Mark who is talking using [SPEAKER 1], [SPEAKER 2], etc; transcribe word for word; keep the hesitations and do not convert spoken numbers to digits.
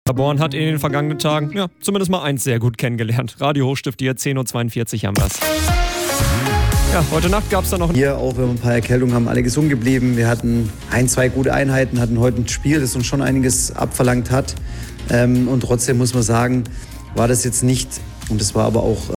[SPEAKER 1] Born hat in den vergangenen Tagen, ja, zumindest mal eins sehr gut kennengelernt. Radio Hochstift hier, zehn Uhr zweiundvierzig haben wir's. Ja, heute Nacht gab es da noch...
[SPEAKER 2] Hier, auch wenn wir ein paar Erkältungen haben, alle gesund geblieben. Wir hatten ein, zwei gute Einheiten, hatten heute ein Spiel, das uns schon einiges abverlangt hat. Ähm, und trotzdem muss man sagen, war das jetzt nicht, und das war aber auch